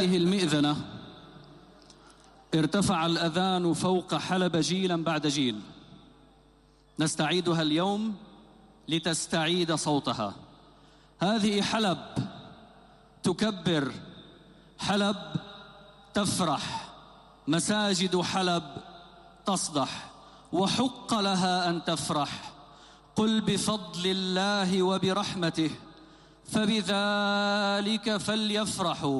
هذه المئذنة ارتفع الأذان فوق حلب جيلا بعد جيل. نستعيدها اليوم لتستعيد صوتها. هذه حلب تكبر، حلب تفرح، مساجد حلب تصدح، وحق لها أن تفرح. قل بفضل الله وبرحمته فبذلك فليفرحوا